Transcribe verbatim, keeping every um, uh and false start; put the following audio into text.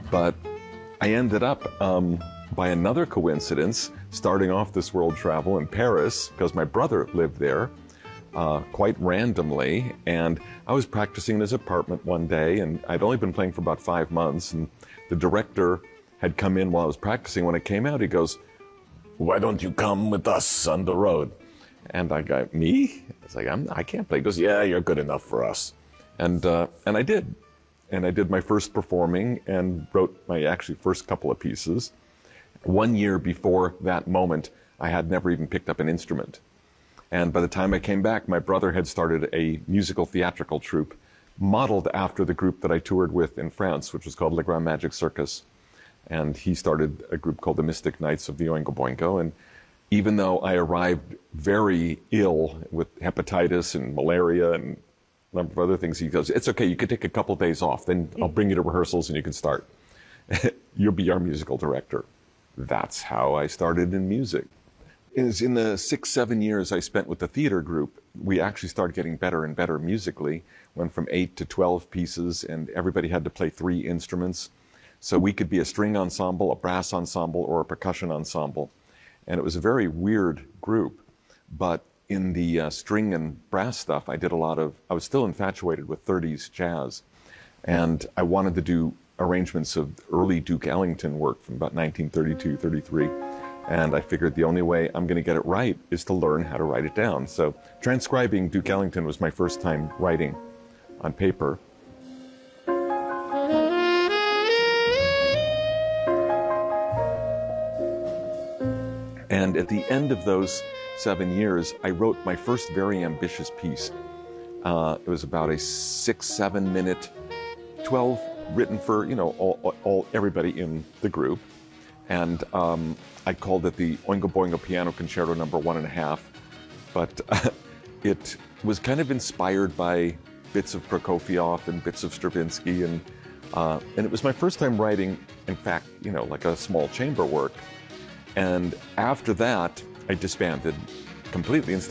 But I ended up, um, by another coincidence, starting off this world travel in Paris because my brother lived there uh, quite randomly. And I was practicing in his apartment one day, and I'd only been playing for about five months. And the director had come in while I was practicing. When I came out, he goes, "Why don't you come with us on the road?" And I go, "Me?" I was like, I'm, I can't play. He goes, "Yeah, you're good enough for us." And uh, and I did. And I did my first performing and wrote my actually first couple of pieces. One year before that moment, I had never even picked up an instrument. And by the time I came back, my brother had started a musical theatrical troupe modeled after the group that I toured with in France, which was called Le Grand Magic Circus. And he started a group called the Mystic Knights of the Oingo Boingo. And even though I arrived very ill with hepatitis and malaria and a number of other things, he goes, "It's okay, you can take a couple days off, then I'll bring you to rehearsals and you can start. You'll be our musical director." That's how I started in music. It was in the six, seven years I spent with the theater group, we actually started getting better and better musically, went from eight to twelve pieces, and everybody had to play three instruments. So we could be a string ensemble, a brass ensemble, or a percussion ensemble. And it was a very weird group, but in the uh, string and brass stuff, I did a lot of, I was still infatuated with thirties jazz. And I wanted to do arrangements of early Duke Ellington work from about nineteen thirty-two, thirty-three. And I figured the only way I'm going to get it right is to learn how to write it down. So transcribing Duke Ellington was my first time writing on paper. And at the end of those seven years, I wrote my first very ambitious piece. Uh, it was about a six, seven minute, twelve written for, you know, all, all everybody in the group. And um, I called it the Oingo Boingo Piano Concerto number one and a half. But uh, it was kind of inspired by bits of Prokofiev and bits of Stravinsky. And, uh, and it was my first time writing, in fact, you know, like a small chamber work. And after that, I disbanded completely and